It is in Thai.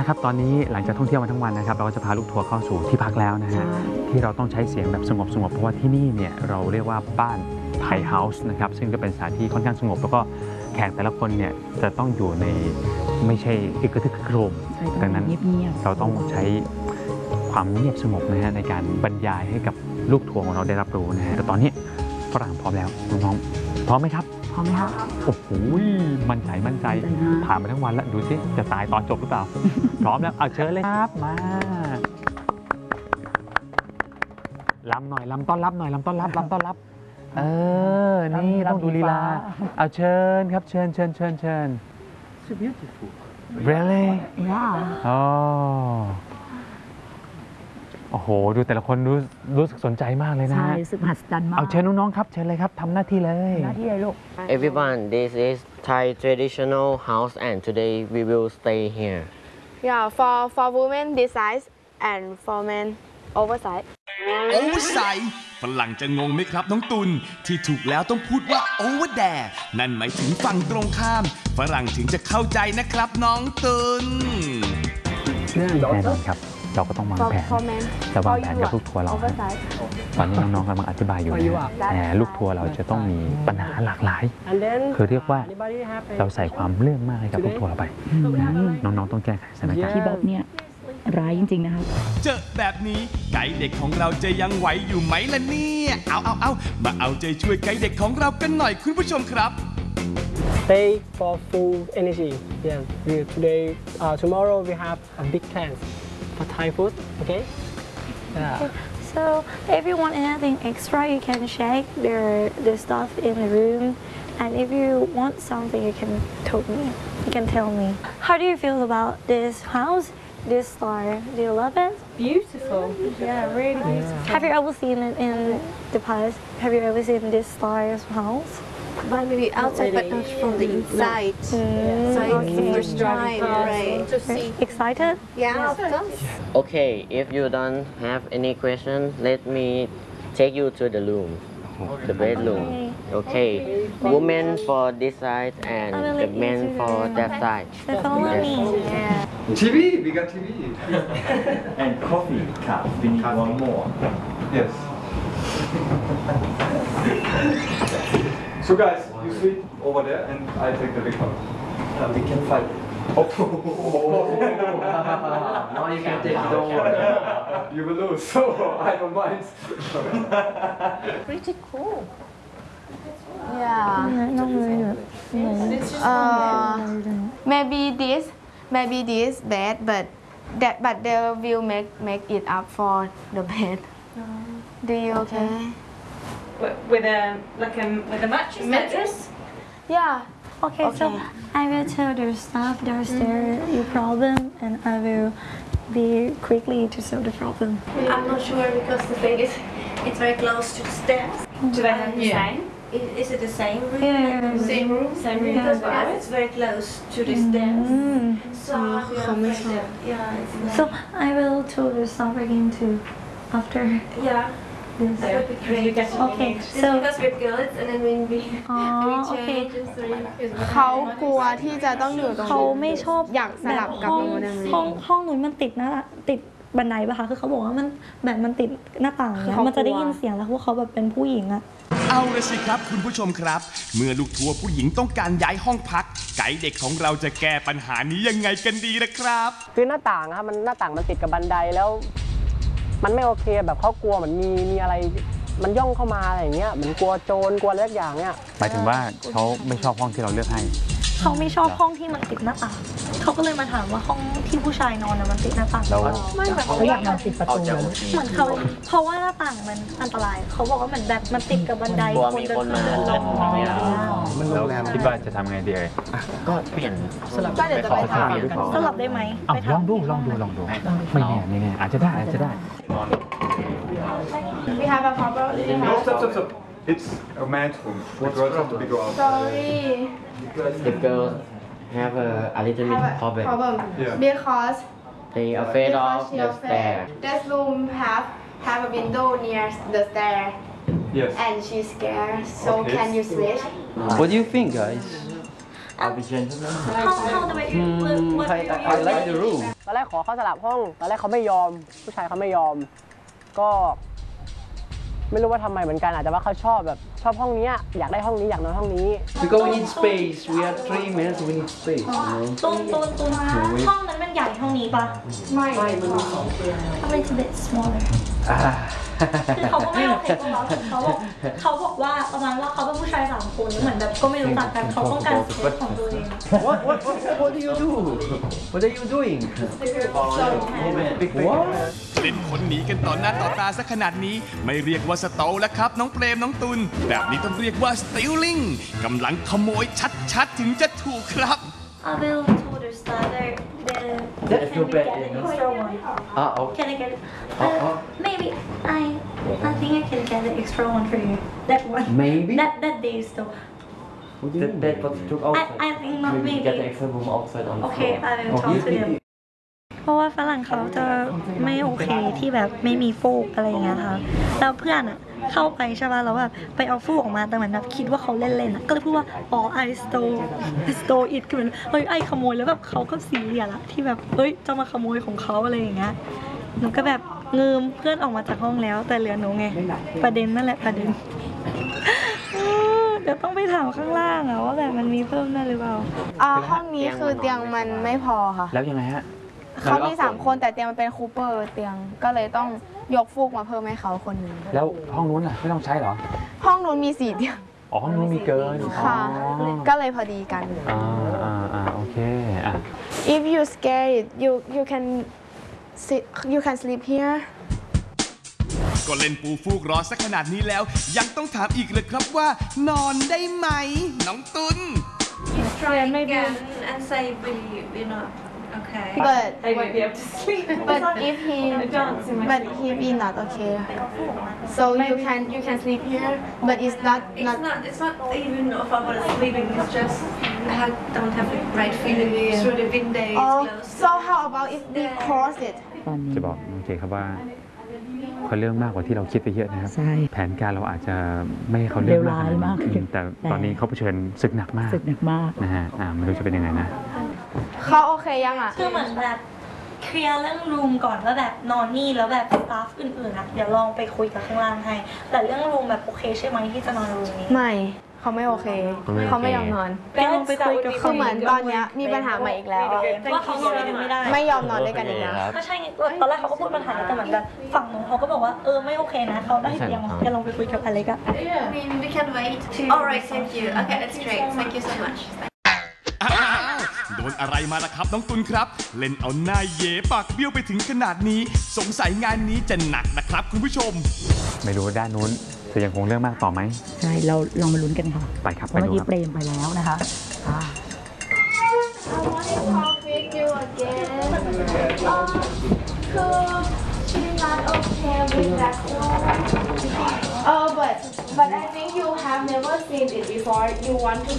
ครับตอนนี้หลังจากท่องเที่ยวมาทั้งวันนะครับเราก็จะพาลูกทัวร์เข้าสู่ที่พักแล้วนะฮะที่เราต้องใช้เสียงแบบสงบเพราะว่าที่นี่เนี่ยเราเรียกว่าบ้านไทยเฮาส์นะครับซึ่งก็เป็นสถานที่ค่อนข้างสงบแล้วก็แขกแต่ละคนเนี่ยจะต้องอยู่ในไม่ใช่อึกกระทึกครึกโครมดังนั้นเราต้องใช้ความเงียบสงบนะฮะในการบรรยายให้กับลูกทัวร์ของเราได้รับรู้นะฮะแต่ตอนนี้ฝรั่งพร้อมแล้วน้องๆพร้อมไหมครับพร้อมไหมครับโอ้โหมั่นใจผ่านมาทั้งวันแล้วดูสิจะตายตอนจบหรือเปล่า พร้อมแล้วเอาเชิญเลยครับมาลำหน่อยลำต้อนรับหน่อยลำต้อนรับนี่ต้องดูลีลาเอาเชิญครับเชิญ So beautiful really yeah โอ้โหดูแต่ละคนรู้สึกสนใจมากเลยนะใช่รู้สึกมหัศจรรย์มากเอาเชิญน้องๆครับเชิญเลยครับทำหน้าที่เลยลูก Everyone, this is Thai traditional house and today we will stay here. Yeah, for women this size and for men oversize. Oversize ฝรั่งจะงงไหมครับน้องตุลที่ถูกแล้วต้องพูดว่า over there นั่นหมายถึงฝั่งตรงข้ามฝรั่งถึงจะเข้าใจนะครับน้องตุลแน่นอนครับเราก็ต้องวางแผนจะวางแผนกับลูกทัวร์เราตอนนี้น้องๆกำลังอธิบายอยู่แต่ลูกทัวร์เราจะต้องมีปัญหาหลากหลายคือเรียกว่าเราใส่ความเรื่องมากให้กับลูกทัวร์เราไปน้องๆต้องแก้ไขสถานการณ์ที่บ๊อบเนี่ยร้ายจริงๆนะครับเจอแบบนี้ไกด์เด็กของเราจะยังไหวอยู่ไหมล่ะเนี่ยเอามาเอาใจช่วยไกด์เด็กของเรากันหน่อยคุณผู้ชมครับ Stay for full energy. Yeah. Tomorrow we have a big plans for Thai food. Okay. Yeah. So if you want anything extra, you can check the stuff in the room, and if you want something, you can tell me. How do you feel about this house? This star, do you love it? Beautiful. Yeah, really beautiful. Have you ever seen it in the past? Have you ever seen this star's house? But maybe outside, but not from the inside. So it's the first time, right? To see. Excited? Yeah, of course. Okay, if you don't have any question, let me take you to the room, the bedroom. Okay, women for this side and the men for that side. Follow me. Yeah. TV, we got TV. And coffee cup. We need one more. Yes. So guys, you sleep over there and I take the big one. We can fight. Oh. No, you can take it, don't worry. You will lose, so I don't mind. Pretty cool. Yeah. Maybe this bed, but they will make it up for the bed. Do you okay? With a mattress? Yeah. Okay, so I will tell the staff downstairs your problem, and I will be quickly to solve the problem. I'm not sure because the bed it's very close to the stairs. Do they have the same? Is it the same room? Yeah. Same room? Same room. Because for us it's very close to the stairs. So So I will tell the staff again too after. Yeah. That would be great. Okay, so because we're girls and then when we change and so เขากลัวที่จะต้องอยู่ตรงนี้เขาไม่ชอบอยากสลับกับตรงนั้นห้องนู้นมันติดบันไดป่ะคะคือเขาบอกว่ามันติดหน้าต่างเนี่ยมันจะได้ยินเสียงแล้วพวกเขาแบบเป็นผู้หญิงอะเอาละสิครับคุณผู้ชมครับเมื่อลูกทัวร์ผู้หญิงต้องการย้ายห้องพักไกด์เด็กของเราจะแก้ปัญหานี้ยังไงกันดีนะครับคือหน้าต่างครับหน้าต่างมันติดกับบันไดแล้วมันไม่โอเคแบบเขากลัวเหมือนมีอะไรมันย่องเข้ามาอะไรอย่างเงี้ยเหมือนกลัวโจรกลัวอะไรอย่างเงี้ยหมายถึงว่าเขาไม่ชอบห้องที่เราเลือกให้เขาไม่ชอบห้องที่มันติดหน้าต่างเขาก็เลยมาถามว่าห้องที่ผู้ชายนอนมันติดหน้าต่างแล้วไม่แบบเขาอยากนอนติดประตูเหมือนเขาเพราะว่าหน้าต่างมันอันตรายเขาบอกว่าเหมือนแบบมันติดกับบันไดคนเดินมาแล้วคิดว่าจะทำไงดีก็เปลี่ยนก็เดี๋ยวจะไปทำสลับได้ไหมลองดูไม่แน่อาจจะได้ We have a problem. No, stop. It's a man's room. The girls have to go out. Sorry. The girls have a little bit problem. Yeah. Because they afraid of the stair. This room have a window near the stair. Yes. And she's scared. So can you switch? What do you think, guys? I'll be gentleman. How do I what I like the room. ตอนแรกขอเขาสลับห้องตอนแรกเขาไม่ยอมผู้ชายเขาไม่ยอมก็ไม่รู้ว่าทำไมเหมือนกันอาจจะว่าเขาชอบห้องนี้อยากได้ห้องนี้อยากนอนห้องนี้ Because we need space. We are 3 men, so we need space. You know. ตูนห้องนั้นมันใหญ่ห้องนี้ปะไม่มันมี2 เตียง A little bit smaller คือเขาก็ไม่โอเคกับเขาบอกว่าประมาณว่าเขาเป็นผู้ชาย3 คนเหมือนแบบก็ไม่รู้จักกันเขาต้องการสเปซของตัวเอง What do you do? What are you doing? What? เล่นคนหนีกันต่อหน้าต่อตาซะขนาดนี้ไม่เรียกว่าสโตแล้วครับน้องเปรมน้องตุลแบบนี้ต้องเรียกว่า stealing กำลังขโมยชัดๆถึงจะถูกครับ I will told her that That's your bed, get you an know? extra one. Okay. Can I get it? Maybe I think I can get an extra one for you. That one. Maybe? That day still. What do you mean? That what you took outside. I think not maybe. Get the extra room outside on the Okay, floor. I will talk to them. เพราะว่าฝรั่งเขาจะไม่โอเคที่แบบไม่มีฟูกอะไรอย่างเงี้ยค่ะแล้วเพื่อนอะเข้าไปใช่ป่ะแล้วแบบไปเอาฟูกออกมาแต่เหมือนแบบคิดว่าเขาเล่นๆอะก็เลยพูดว่าอ๋อ I stole it คือเหมือนเฮ้ยไอขโมยแล้วแบบเขาก็ซีเรียสอะที่แบบเฮ้ยจะมาขโมยของเขาอะไรอย่างเงี้ยหนูก็แบบเงิมเพื่อนออกมาจากห้องแล้วแต่เหลือหนูไงประเด็นนั่นแหละประเด็นเดี๋ยวต้องไปถามข้างล่างอะว่าแบบมันมีเพิ่มได้หรือเปล่าห้องนี้คือเตียงมันไม่พอค่ะแล้วยังไงฮะเขามี3 คนแต่เตียงมันเป็นคูเปอร์เตียงก็เลยต้องยกฟูกมาเพิ่มให้เขาคนหนึ่งแล้วห้องนู้นล่ะไม่ต้องใช้เหรอห้องนู้นมี4 เตียงอ๋อห้องนู้นมีเกินค่ะก็เลยพอดีกันโอเค If you scared you can sleep here ก็เล่นปูฟูกรอสักขนาดนี้แล้วยังต้องถามอีกเลยครับว่านอนได้ไหมน้องตุล Try again and say we're not okay. But They won't be able to sleep. But if he not okay, so you can sleep here, but it's not even if I was sleeping. It's just I don't have the right feeling through the window. So how about if we close it? จะบอกน้องเจครับว่าเขาเรื่องมากกว่าที่เราคิดไปเยอะนะครับแผนการเราอาจจะไม่ให้เขาเรื่องมากแต่ตอนนี้เขาเผชิญศึกหนักมากนะฮะไม่รู้จะเป็นยังไงนะเขาโอเคยังอ่ะคือเหมือนแบบเคลียร์เรื่องรูมก่อนว่าแบบนอนนี่แล้วแบบสตาฟอื่นๆอ่ะเดี๋ยวลองไปคุยกับข้างล่างให้แต่เรื่องรูมแบบโอเคใช่ไหมที่จะนอนรูมนี้ไม่เขาไม่โอเคเขาไม่ยอมนอนลองไปคุยกับคือเหมือนตอนนี้มีปัญหาใหม่อีกแล้วว่าเขานอนด้วยกันไม่ได้ไม่ยอมนอนด้วยกันอีกแล้วก็ใช่ตอนแรกเขาก็พูดปัญหาแต่เหมือนแบบฝั่งนู้นเขาก็บอกว่าไม่โอเคนะเขาได้เตียงจะลองไปคุยกับอเล็กอะ I mean we can wait. Alright, thank you. Okay, that's great. Thank you so much. โดนอะไรมาล่ะครับน้องตุลครับเล่นเอาหน้าเย่ปากเบี้ยวไปถึงขนาดนี้สงสัยงานนี้จะหนักนะครับคุณผู้ชมไม่รู้ด้านนู้นจะยังคงเรื่องมากต่อไหมใช่เราลองมาลุ้นกันค่ะไปครับเมื่อกี้เปรมไปแล้วนะคะ She's not okay with that one. But I think you have never seen it before. You want to